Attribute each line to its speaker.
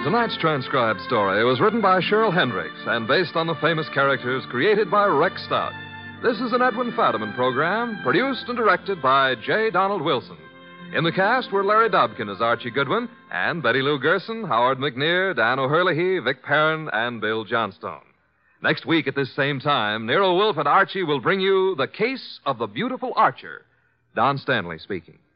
Speaker 1: Tonight's transcribed story was written by Cheryl Hendricks and based on the famous characters created by Rex Stout. This is an Edwin Fadiman program, produced and directed by J. Donald Wilson. In the cast were Larry Dobkin as Archie Goodwin, and Betty Lou Gerson, Howard McNear, Dan O'Hurley, Vic Perrin, and Bill Johnstone. Next week at this same time, Nero Wolfe and Archie will bring you The Case of the Beautiful Archer. Don Stanley speaking.